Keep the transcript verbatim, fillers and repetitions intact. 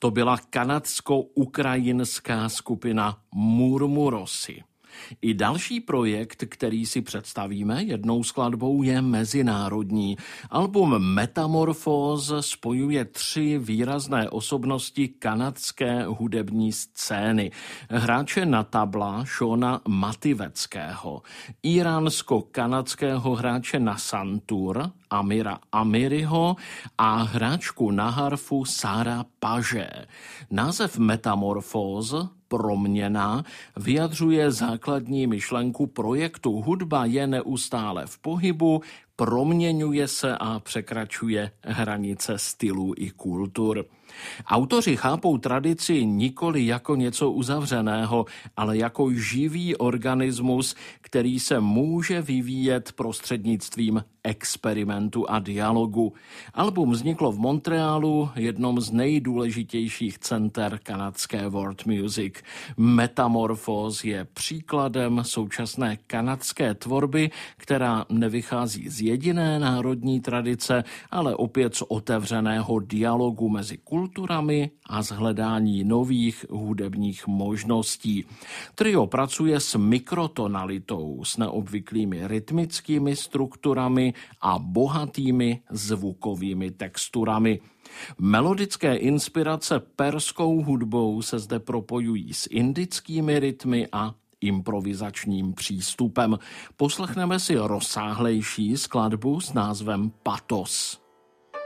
To byla kanadsko-ukrajinská skupina Murmurosi. I další projekt, který si představíme jednou skladbou, je mezinárodní. Album Metamorphose spojuje tři výrazné osobnosti kanadské hudební scény. Hráče na tabla Shona Mativeckého, iránsko-kanadského hráče na santur Amira Amiriho a hráčku na harfu Sara Paže. Název Metamorphose, proměna, vyjadřuje základní myšlenku projektu. Hudba je neustále v pohybu, proměňuje se a překračuje hranice stylů i kultur. Autoři chápou tradici nikoli jako něco uzavřeného, ale jako živý organismus, který se může vyvíjet prostřednictvím experimentu a dialogu. Album vzniklo v Montrealu, jednom z nejdůležitějších center kanadské world music. Metamorphose je příkladem současné kanadské tvorby, která nevychází z jediné národní tradice, ale opět z otevřeného dialogu mezi kulturami a z hledání nových hudebních možností. Trio pracuje s mikrotonalitou, s neobvyklými rytmickými strukturami a bohatými zvukovými texturami. Melodické inspirace perskou hudbou se zde propojují s indickými rytmy a improvizačním přístupem. Poslechneme si rozsáhlejší skladbu s názvem Patos.